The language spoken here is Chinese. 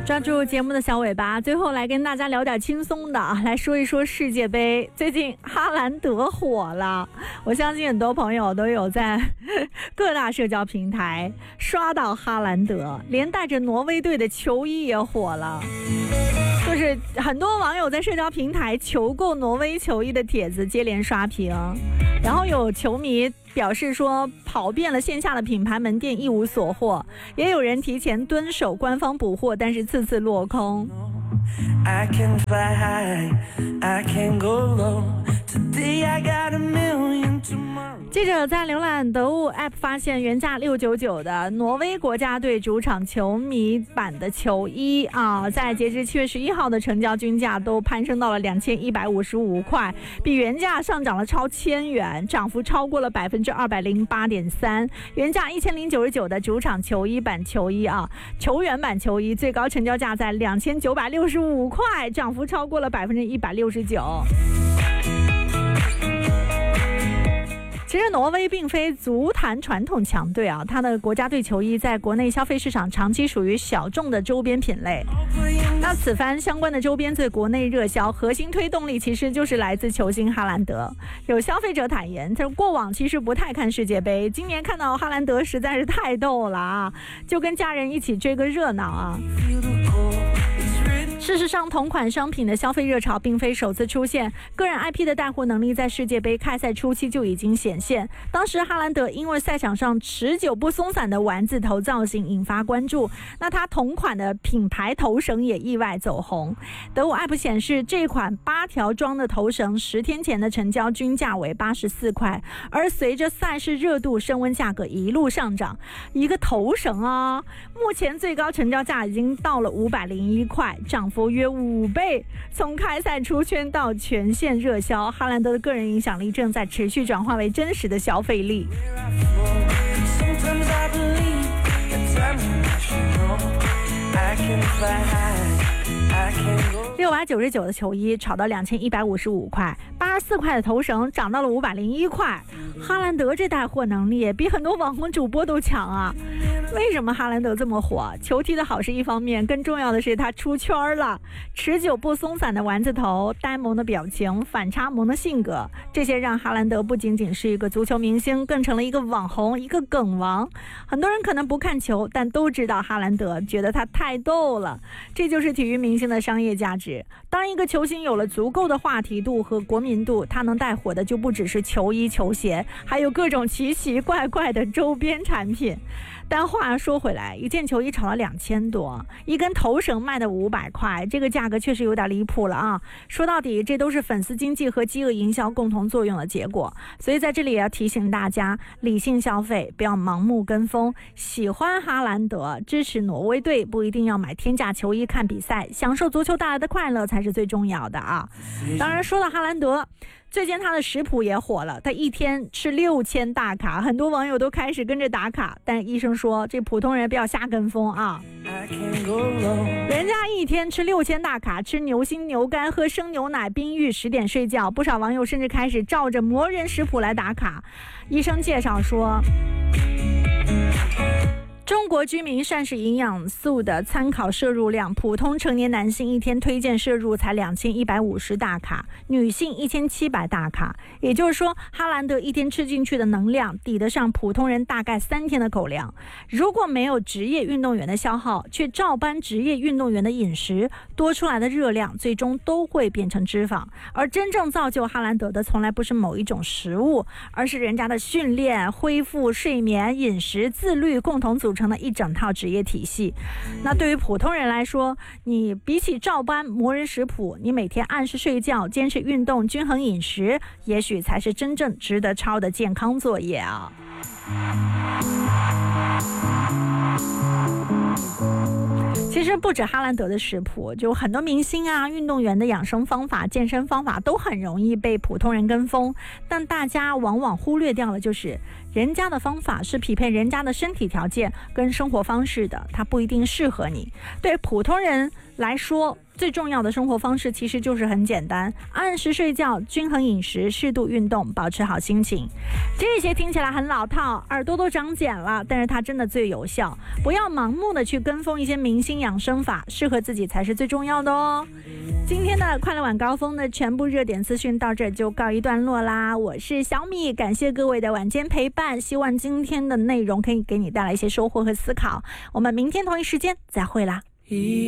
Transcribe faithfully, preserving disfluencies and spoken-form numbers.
抓住节目的小尾巴，最后来跟大家聊点轻松的，来说一说世界杯。最近哈兰德火了，我相信很多朋友都有在各大社交平台刷到哈兰德，连带着挪威队的球衣也火了。就是很多网友在社交平台求购挪威球衣的帖子接连刷屏，然后有球迷表示说跑遍了线下的品牌门店一无所获，也有人提前蹲守官方补货，但是次次落空。I can fly high, I can go low. Today I got a million tomorrow. 记者在浏览得物 App 发现，原价六百九十九的挪威国家队主场球迷版的球衣啊，在截至七月十一号的成交均价都攀升到了两千一百五十五块，比原价上涨了超千元，涨幅超过了百分之二百零八点三。原价一千零九十九的主场球衣版球衣啊，球员版球衣最高成交价在两千九百六十五块，涨幅超过了百分之一百六十九。其实挪威并非足坛传统强队啊，它的国家队球衣在国内消费市场长期属于小众的周边品类。那此番相关的周边在国内热销，核心推动力其实就是来自球星哈兰德。有消费者坦言，他过往其实不太看世界杯，今年看到哈兰德实在是太逗了啊，就跟家人一起追个热闹啊。事实上，同款商品的消费热潮并非首次出现，个人 I P 的带货能力在世界杯开赛初期就已经显现。当时哈兰德因为赛场上持久不松散的丸子头造型引发关注，那他同款的品牌头绳也意外走红。得物 App 显示，这款八条装的头绳十天前的成交均价为八十四块，而随着赛事热度升温，价格一路上涨。一个头绳啊，目前最高成交价已经到了五百零一块，涨幅约五倍。从开赛出圈到全线热销，哈兰德的个人影响力正在持续转化为真实的消费力。六百九十九的球衣炒到两千一百五十五块，八十四块的头绳涨到了五百零一块。哈兰德这带货能力比很多网红主播都强啊！为什么哈兰德这么火？球踢的好是一方面，更重要的是他出圈了。持久不松散的丸子头，呆萌的表情，反差萌的性格，这些让哈兰德不仅仅是一个足球明星，更成了一个网红，一个梗王。很多人可能不看球，但都知道哈兰德，觉得他太逗了。这就是体育明星的商业价值。当一个球星有了足够的话题度和国民度，他能带火的就不只是球衣球鞋，还有各种奇奇怪怪的周边产品。但话说回来，一件球衣炒了两千多，一根头绳卖的五百块，这个价格确实有点离谱了啊！说到底，这都是粉丝经济和饥饿营销共同作用的结果。所以在这里也要提醒大家，理性消费，不要盲目跟风。喜欢哈兰德，支持挪威队，不一定要买天价球衣看比赛，享受足球带来的快乐才是最重要的啊！当然，说到哈兰德，最近他的食谱也火了，他一天吃六千大卡，很多网友都开始跟着打卡，但医生说这普通人不要瞎跟风啊。人家一天吃六千大卡，吃牛心牛肝，喝生牛奶，冰浴，十点睡觉，不少网友甚至开始照着魔人食谱来打卡。医生介绍说，中国居民膳食营养素的参考摄入量，普通成年男性一天推荐摄入才两千一百五十大卡，女性一千七百大卡。也就是说，哈兰德一天吃进去的能量抵得上普通人大概三天的口粮。如果没有职业运动员的消耗，却照搬职业运动员的饮食，多出来的热量最终都会变成脂肪。而真正造就哈兰德的，从来不是某一种食物，而是人家的训练、恢复、睡眠、饮食、自律共同组成的一整套职业体系。那对于普通人来说，你比起照搬魔人食谱，你每天按时睡觉，坚持运动，均衡饮食，也许才是真正值得抄的健康作业啊。其实不止哈兰德的食谱，就很多明星啊、运动员的养生方法、健身方法都很容易被普通人跟风，但大家往往忽略掉了，就是人家的方法是匹配人家的身体条件跟生活方式的，它不一定适合你。对普通人来说，最重要的生活方式其实就是很简单，按时睡觉，均衡饮食，适度运动，保持好心情。这些听起来很老套，耳朵都长茧了，但是它真的最有效。不要盲目的去跟风一些明星养生法，适合自己才是最重要的哦。今天的快乐晚高峰的全部热点资讯到这就告一段落啦。我是小米，感谢各位的晚间陪伴，希望今天的内容可以给你带来一些收获和思考。我们明天同一时间再会啦。